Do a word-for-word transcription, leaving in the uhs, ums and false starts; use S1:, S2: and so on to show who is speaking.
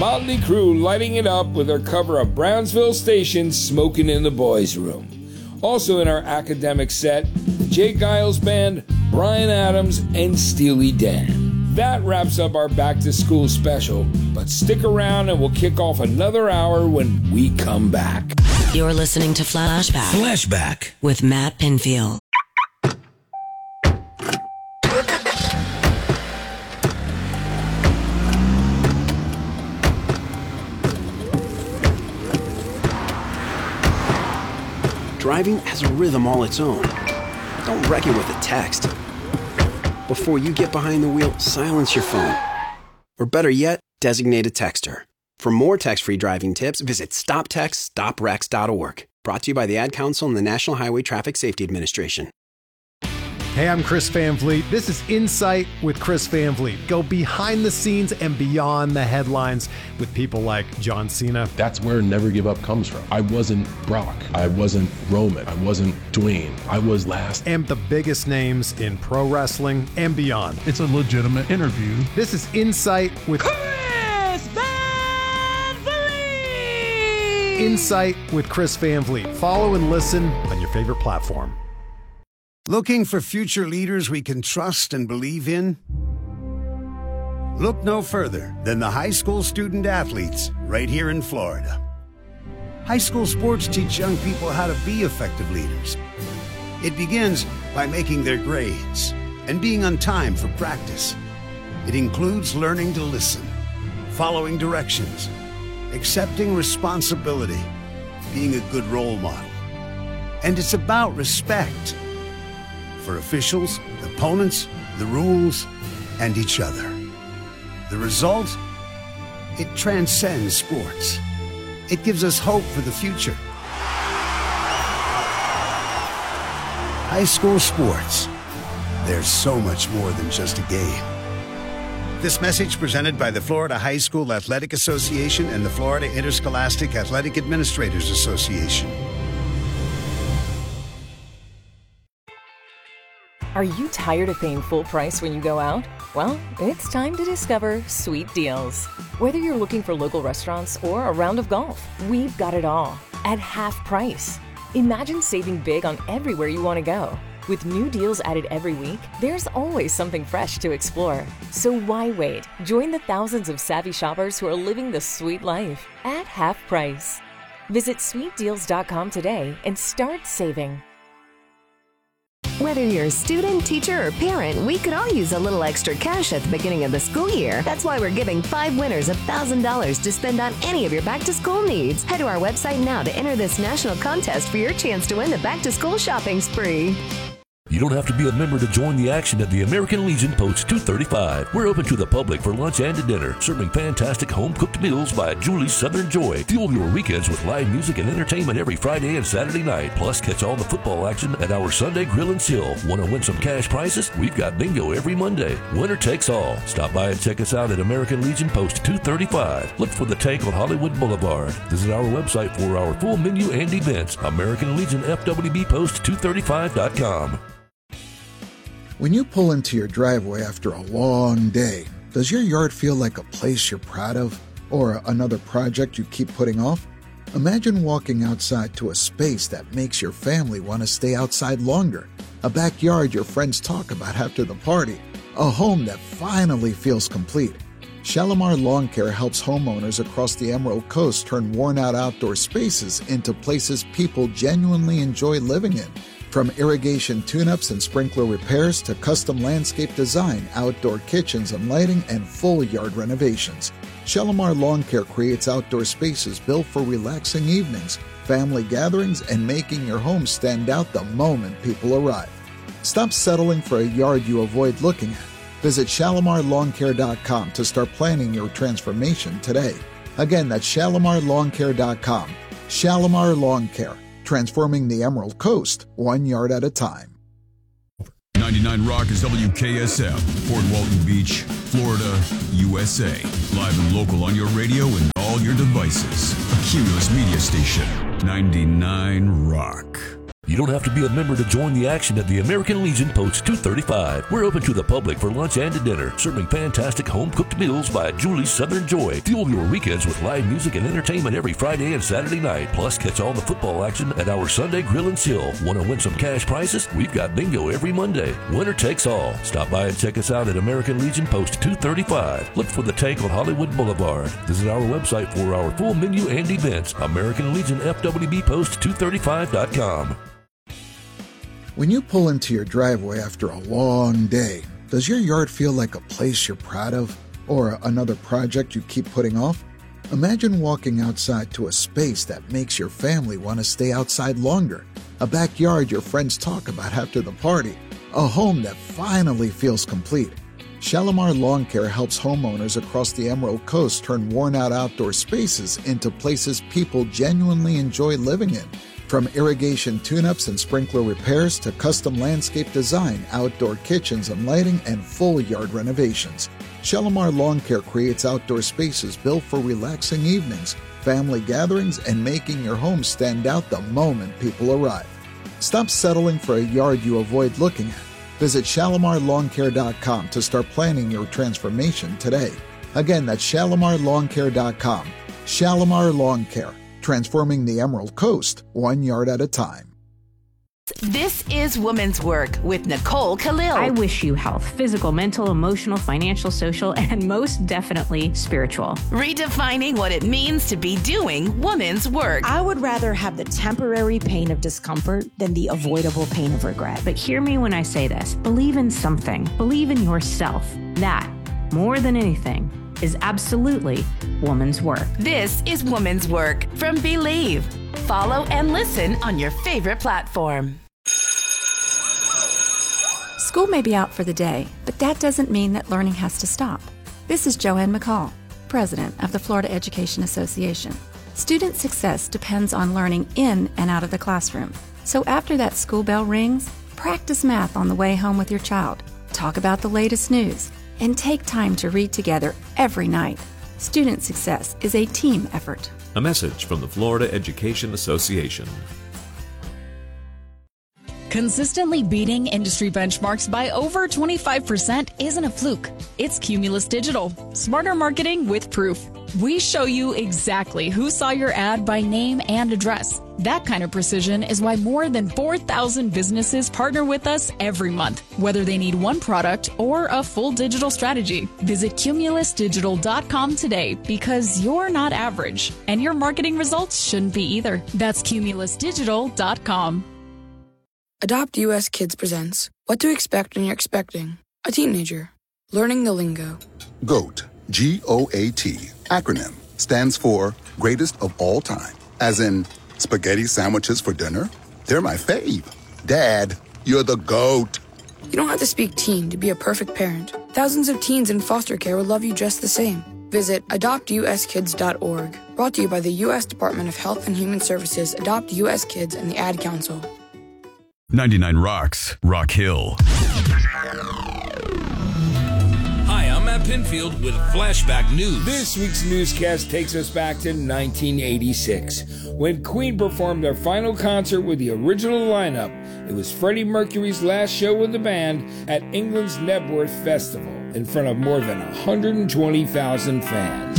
S1: Motley Crue lighting it up with their cover of Brownsville Station's Smoking in the Boys' Room. Also in our academic set, the Jay Giles Band, Bryan Adams, and Steely Dan. That wraps up our Back to School special, but stick around and we'll kick off another hour when we come back.
S2: You're listening to Flashback.
S3: Flashback
S2: with Matt Pinfield.
S4: Driving has a rhythm all its own. Don't wreck it with a text. Before you get behind the wheel, silence your phone. Or better yet, designate a texter. For more text-free driving tips, visit stop text stop wrecks dot org. Brought to you by the Ad Council and the National Highway Traffic Safety Administration.
S5: Hey, I'm Chris Van Vliet. This is Insight with Chris Van Vliet. Go behind the scenes and beyond the headlines with people like John Cena.
S6: That's where Never Give Up comes from. I wasn't Brock. I wasn't Roman. I wasn't Dwayne. I was last.
S5: And the biggest names in pro wrestling and beyond.
S7: It's a legitimate interview.
S5: This is Insight with
S8: Chris Van Vliet.
S5: Insight with Chris Van Vliet. Follow and listen on your favorite platform.
S9: Looking for future leaders we can trust and believe in? Look no further than the high school student athletes right here in Florida. High school sports teach young people how to be effective leaders. It begins by making their grades and being on time for practice. It includes learning to listen, following directions, accepting responsibility, being a good role model. And it's about respect. For officials, opponents, the rules, and each other. The result? It transcends sports. It gives us hope for the future. High school sports. There's so much more than just a game. This message presented by the Florida High School Athletic Association and the Florida Interscholastic Athletic Administrators Association.
S10: Are you tired of paying full price when you go out? Well, it's time to discover Sweet Deals. Whether you're looking for local restaurants or a round of golf, we've got it all at half price. Imagine saving big on everywhere you want to go. With new deals added every week, there's always something fresh to explore. So why wait? Join the thousands of savvy shoppers who are living the sweet life at half price. Visit sweet deals dot com today and start saving.
S11: Whether you're a student, teacher, or parent, we could all use a little extra cash at the beginning of the school year. That's why we're giving five winners one thousand dollars to spend on any of your back-to-school needs. Head to our website now to enter this national contest for your chance to win the back-to-school shopping spree.
S3: You don't have to be a member to join the action at the American Legion Post two thirty-five. We're open to the public for lunch and dinner, serving fantastic home-cooked meals by Julie's Southern Joy. Fuel your weekends with live music and entertainment every Friday and Saturday night. Plus, catch all the football action at our Sunday Grill and Chill. Want to win some cash prizes? We've got bingo every Monday. Winner takes all. Stop by and check us out at American Legion Post two thirty-five. Look for the tank on Hollywood Boulevard. Visit our website for our full menu and events. American Legion F W B Post two thirty-five dot com.
S12: When you pull into your driveway after a long day, does your yard feel like a place you're proud of or another project you keep putting off? Imagine walking outside to a space that makes your family want to stay outside longer, a backyard your friends talk about after the party, a home that finally feels complete. Shalimar Lawn Care helps homeowners across the Emerald Coast turn worn-out outdoor spaces into places people genuinely enjoy living in. From irrigation tune-ups and sprinkler repairs to custom landscape design, outdoor kitchens and lighting, and full yard renovations, Shalimar Lawn Care creates outdoor spaces built for relaxing evenings, family gatherings, and making your home stand out the moment people arrive. Stop settling for a yard you avoid looking at. Visit Shalimar Lawn Care dot com to start planning your transformation today. Again, that's Shalimar Lawn Care dot com. Shalimar Lawn Care. Transforming the Emerald Coast, one yard at a time.
S13: ninety-nine Rock is W K S M, Port Walton Beach, Florida, U S A. Live and local on your radio and all your devices. A Cumulus media station. ninety-nine Rock.
S3: You don't have to be a member to join the action at the American Legion Post two thirty-five. We're open to the public for lunch and dinner, serving fantastic home-cooked meals by Julie's Southern Joy. Fuel your weekends with live music and entertainment every Friday and Saturday night. Plus, catch all the football action at our Sunday Grill and Chill. Want to win some cash prizes? We've got bingo every Monday. Winner takes all. Stop by and check us out at American Legion Post two thirty-five. Look for the tank on Hollywood Boulevard. Visit our website for our full menu and events. American Legion F W B Post two thirty-five dot com.
S12: When you pull into your driveway after a long day, does your yard feel like a place you're proud of or another project you keep putting off? Imagine walking outside to a space that makes your family want to stay outside longer, a backyard your friends talk about after the party, a home that finally feels complete. Shalimar Lawn Care helps homeowners across the Emerald Coast turn worn-out outdoor spaces into places people genuinely enjoy living in. From irrigation tune-ups and sprinkler repairs to custom landscape design, outdoor kitchens and lighting, and full yard renovations, Shalimar Lawn Care creates outdoor spaces built for relaxing evenings, family gatherings, and making your home stand out the moment people arrive. Stop settling for a yard you avoid looking at. Visit Shalimar Lawn Care dot com to start planning your transformation today. Again, that's Shalimar Lawn Care dot com. Shalimar Lawn Care. Transforming the Emerald Coast, one yard at a time.
S7: This is Woman's Work with Nicole Khalil.
S14: I wish you health, physical, mental, emotional, financial, social, and most definitely spiritual.
S7: Redefining what it means to be doing woman's work.
S15: I would rather have the temporary pain of discomfort than the avoidable pain of regret.
S14: But hear me when I say this. Believe in something. Believe in yourself. That, more than anything, is absolutely woman's work.
S7: This is Woman's Work from Believe. Follow and listen on your favorite platform.
S16: School may be out for the day, but that doesn't mean that learning has to stop. This is Joanne McCall, president of the Florida Education Association. Student success depends on learning in and out of the classroom. So after that school bell rings, practice math on the way home with your child. Talk about the latest news. And take time to read together every night. Student success is a team effort.
S17: A message from the Florida Education Association.
S18: Consistently beating industry benchmarks by over twenty-five percent isn't a fluke. It's Cumulus Digital. Smarter marketing with proof. We show you exactly who saw your ad by name and address. That kind of precision is why more than four thousand businesses partner with us every month, whether they need one product or a full digital strategy. Visit Cumulus Digital dot com today because you're not average, and your marketing results shouldn't be either. That's Cumulus Digital dot com.
S19: Adopt U S Kids presents What to Expect When You're Expecting a Teenager. Learning the Lingo.
S20: GOAT, G O A T, acronym, stands for Greatest of All Time. As in, spaghetti sandwiches for dinner? They're my fave. Dad, you're the GOAT.
S19: You don't have to speak teen to be a perfect parent. Thousands of teens in foster care will love you just the same. Visit adopt U S kids dot org. Brought to you by the U S Department of Health and Human Services, Adopt U S Kids, and the Ad Council.
S13: ninety-nine Rocks, Rock Hill.
S1: Hi, I'm Matt Pinfield with Flashback News. This week's newscast takes us back to nineteen eighty-six, when Queen performed their final concert with the original lineup. It was Freddie Mercury's last show with the band at England's Knebworth Festival in front of more than one hundred twenty thousand fans.